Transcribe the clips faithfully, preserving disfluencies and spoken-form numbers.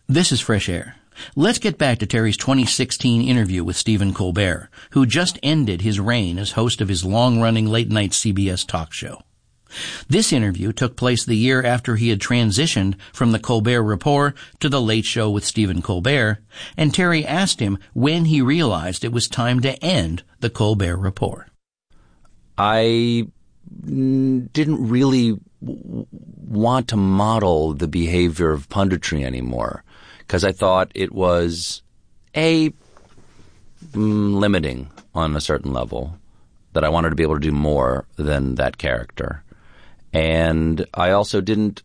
This is Fresh Air. Let's get back to Terry's twenty sixteen interview with Stephen Colbert, who just ended his reign as host of his long-running late-night C B S talk show. This interview took place the year after he had transitioned from the Colbert Report to the Late Show with Stephen Colbert, and Terry asked him when he realized it was time to end the Colbert Report. I didn't really w- want to model the behavior of punditry anymore, because I thought it was, A, mm, limiting on a certain level, that I wanted to be able to do more than that character. And I also didn't,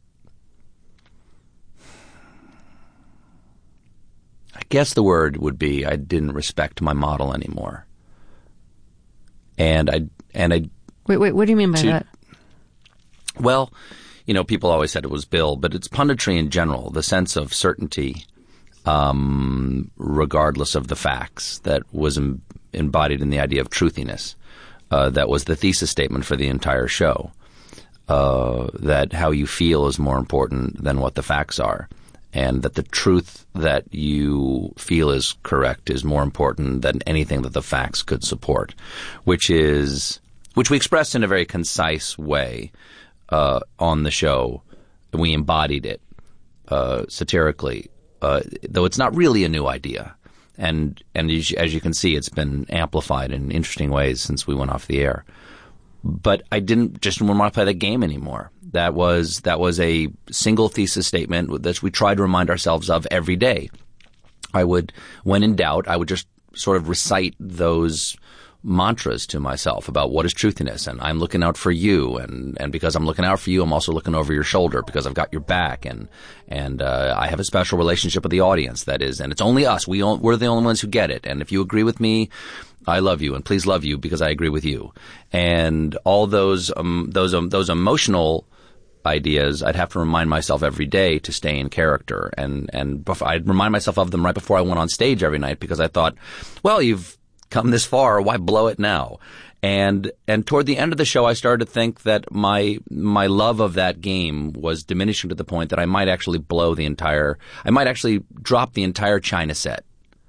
I guess the word would be I didn't respect my model anymore. And I, and I. Wait, wait, what do you mean by to, that? Well, you know, people always said it was Bill, but it's punditry in general, the sense of certainty, um, regardless of the facts, that was em- embodied in the idea of truthiness. Uh, that was the thesis statement for the entire show. Uh, that how you feel is more important than what the facts are, and that the truth that you feel is correct is more important than anything that the facts could support, which is which we expressed in a very concise way uh, on the show. We embodied it uh, satirically, uh, though it's not really a new idea, and and as you, as you can see, it's been amplified in interesting ways since we went off the air. But I didn't just want to play that game anymore. That was that was a single thesis statement that we tried to remind ourselves of every day. I would, when in doubt, I would just sort of recite those mantras to myself about what is truthiness, and I'm looking out for you, and, and because I'm looking out for you, I'm also looking over your shoulder because I've got your back, and and uh, I have a special relationship with the audience. That is, and it's only us. We all, we're the only ones who get it. And if you agree with me, I love you, and please love you because I agree with you. And all those um, those um, those emotional ideas, I'd have to remind myself every day to stay in character, and and before, I'd remind myself of them right before I went on stage every night, because I thought, well, you've come this far, why blow it now? And and toward the end of the show, I started to think that my my love of that game was diminishing to the point that I might actually blow the entire, I might actually drop the entire China set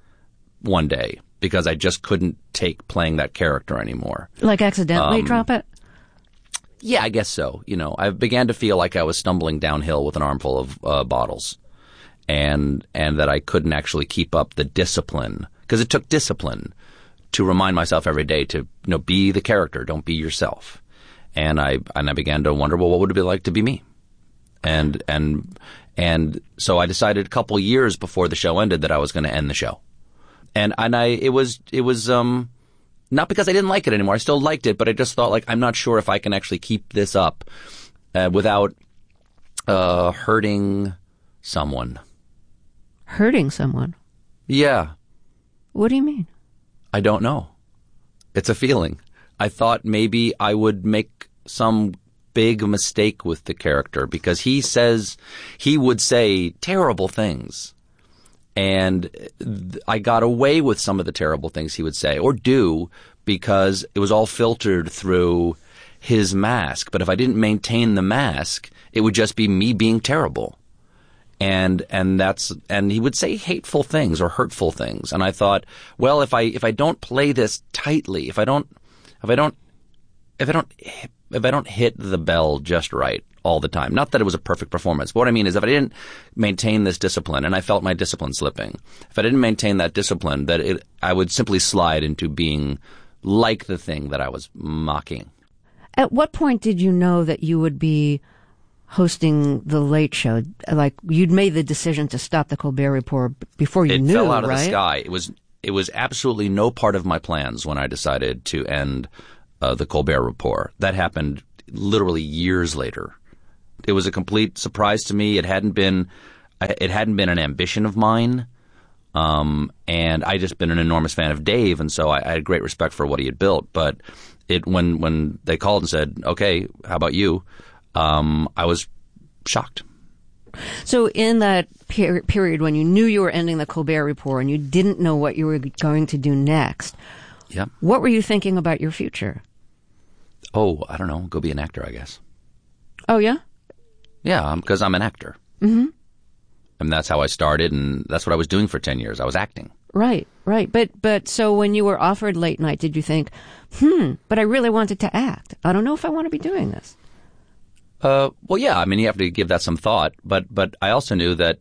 one day, because I just couldn't take playing that character anymore. Like accidentally um, drop it? Yeah, I guess so. You know, I began to feel like I was stumbling downhill with an armful of uh, bottles, and and that I couldn't actually keep up the discipline, because it took discipline to remind myself every day to, you know, be the character, don't be yourself. And I and I began to wonder, well, what would it be like to be me? And and and so I decided a couple years before the show ended that I was going to end the show. And and I it was it was um not because I didn't like it anymore. I still liked it, but I just thought, like, I'm not sure if I can actually keep this up uh, without uh, hurting someone. Hurting someone? Yeah. What do you mean? I don't know. It's a feeling. I thought maybe I would make some big mistake with the character, because he says, he would say terrible things. And th- I got away with some of the terrible things he would say or do because it was all filtered through his mask. But if I didn't maintain the mask, it would just be me being terrible. And and that's and he would say hateful things or hurtful things. And I thought, well, if I if I don't play this tightly, if I don't if I don't if I don't if I don't hit the bell just right all the time, not that it was a perfect performance, but what I mean is if I didn't maintain this discipline, and I felt my discipline slipping, if I didn't maintain that discipline, that it, I would simply slide into being like the thing that I was mocking. At what point did you know that you would be hosting the Late Show? Like, you'd made the decision to stop the Colbert Report before you it knew, It fell out of right? the sky. It was it was absolutely no part of my plans when I decided to end uh, the Colbert Report. That happened literally years later. It was a complete surprise to me. It hadn't been it hadn't been an ambition of mine, um, and I just been an enormous fan of Dave, and so I, I had great respect for what he had built. But it when when they called and said, "Okay, how about you?" Um, I was shocked. So in that per- period when you knew you were ending the Colbert Report and you didn't know what you were going to do next, yeah, what were you thinking about your future? Oh, I don't know. Go be an actor, I guess. Oh, yeah? Yeah, because I'm an actor. Mm-hmm. And that's how I started, and that's what I was doing for ten years. I was acting. Right, right. But but so when you were offered late night, did you think, hmm, but I really wanted to act. I don't know if I want to be doing this. Uh, well, yeah. I mean, you have to give that some thought. But but I also knew that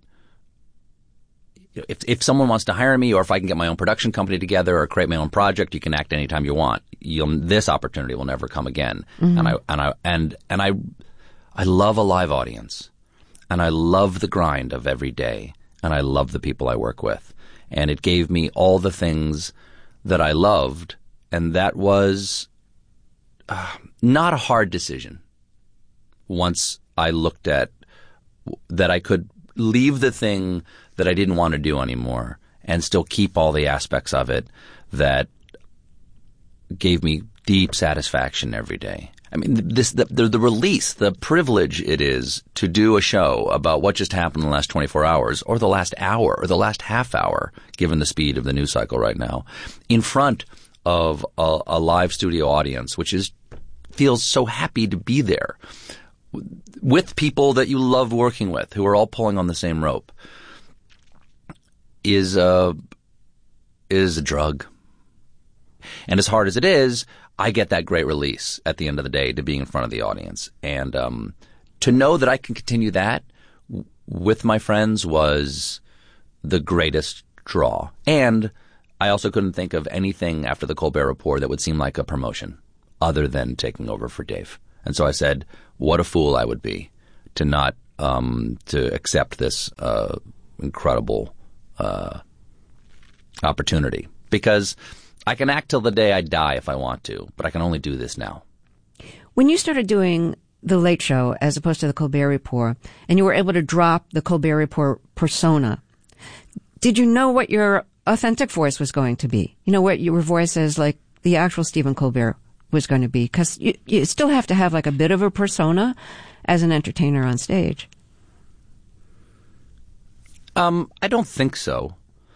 if if someone wants to hire me, or if I can get my own production company together or create my own project, you can act anytime you want. You'll, this opportunity will never come again. Mm-hmm. And I and I and and I I love a live audience, and I love the grind of every day, and I love the people I work with. And it gave me all the things that I loved, and that was uh, not a hard decision. Once I looked at that I could leave the thing that I didn't want to do anymore and still keep all the aspects of it that gave me deep satisfaction every day. I mean, this the, the, the release, the privilege it is to do a show about what just happened in the last twenty-four hours or the last hour or the last half hour, given the speed of the news cycle right now, in front of a, a live studio audience, which is feels so happy to be there with people that you love working with, who are all pulling on the same rope, is a, is a drug. And as hard as it is, I get that great release at the end of the day to being in front of the audience. And um, to know that I can continue that w- with my friends was the greatest draw. And I also couldn't think of anything after the Colbert Report that would seem like a promotion other than taking over for Dave. And so I said, what a fool I would be to not um, to accept this uh, incredible uh, opportunity. Because I can act till the day I die if I want to, but I can only do this now. When you started doing The Late Show as opposed to the Colbert Report, and you were able to drop the Colbert Report persona, did you know what your authentic voice was going to be? You know, what your voice as like the actual Stephen Colbert was going to be? Because you, you still have to have like a bit of a persona as an entertainer on stage. Um, I don't think so.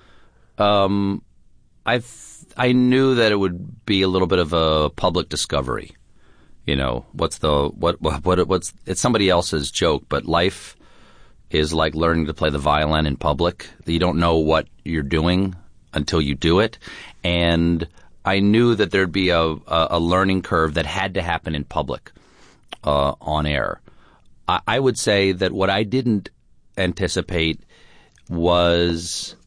Um, I've I knew that it would be a little bit of a public discovery. You know, what's the what what, what what's it's somebody else's joke, but life is like learning to play the violin in public. You don't know what you're doing until you do it, and I knew that there'd be a a, a learning curve that had to happen in public, uh, on air. I, I would say that what I didn't anticipate was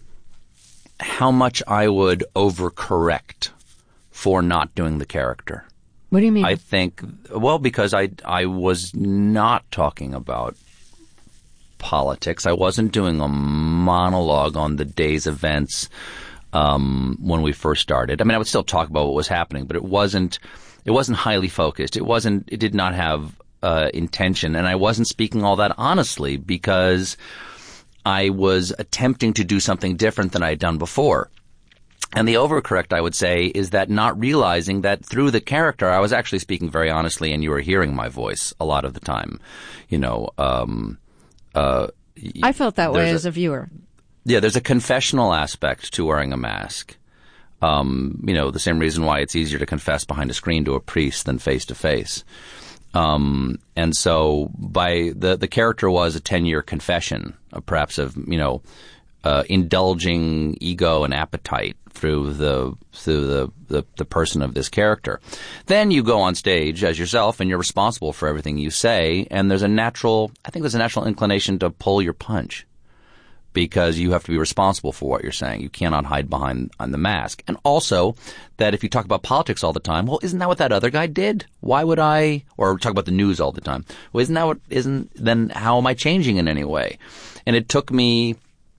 how much I would overcorrect for not doing the character. What do you mean? I think, well, because I, I was not talking about politics. I wasn't doing a monologue on the day's events um, when we first started. I mean, I would still talk about what was happening, but it wasn't it wasn't highly focused. It wasn't. It did not have uh, intention, and I wasn't speaking all that honestly because I was attempting to do something different than I had done before. And the overcorrect, I would say, is that not realizing that through the character, I was actually speaking very honestly, and you were hearing my voice a lot of the time. You know, um, uh, I felt that way as a, a viewer. Yeah, there's a confessional aspect to wearing a mask. Um, you know, the same reason why it's easier to confess behind a screen to a priest than face to face. Um, and so by the, the character was a ten-year confession, uh, perhaps of, you know, uh, indulging ego and appetite through the, through the, the, the person of this character. Then you go on stage as yourself and you're responsible for everything you say. And there's a natural, I think there's a natural inclination to pull your punch because you have to be responsible for what you're saying. You cannot hide behind on the mask. And also that if you talk about politics all the time, well, isn't that what that other guy did? Why would I, or talk about the news all the time? Well, isn't that what, isn't, then how am I changing in any way? And it took me,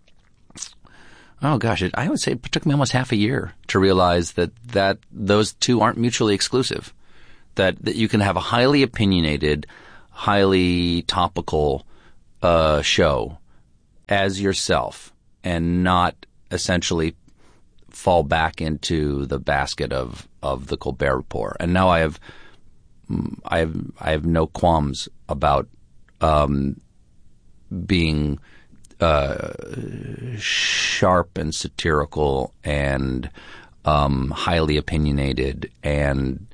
oh gosh, it, I would say it took me almost half a year to realize that, that those two aren't mutually exclusive. That, that you can have a highly opinionated, highly topical, uh, show as yourself and not essentially fall back into the basket of, of the Colbert Report. And now I have, I have, I have no qualms about, um, being, uh, sharp and satirical and, um, highly opinionated and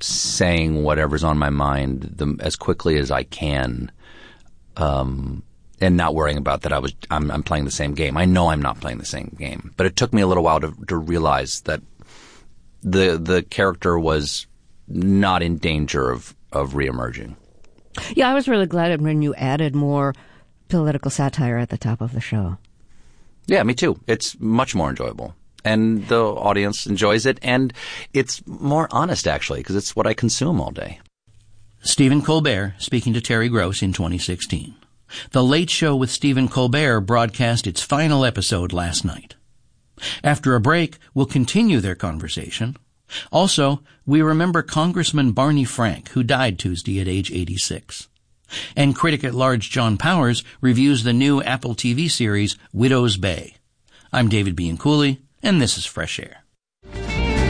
saying whatever's on my mind the, as quickly as I can, um, and not worrying about that I was I'm, I'm playing the same game. I know I'm not playing the same game, but it took me a little while to, to realize that the the character was not in danger of of reemerging. Yeah, I was really glad when you added more political satire at the top of the show. Yeah, me too. It's much more enjoyable. And the audience enjoys it, and it's more honest, actually, because it's what I consume all day. Stephen Colbert speaking to Terry Gross in twenty sixteen. The Late Show with Stephen Colbert broadcast its final episode last night. After a break, we'll continue their conversation. Also, we remember Congressman Barney Frank, who died Tuesday at age eighty-six. And critic-at-large John Powers reviews the new Apple T V series Widow's Bay. I'm David Bianculli, and this is Fresh Air.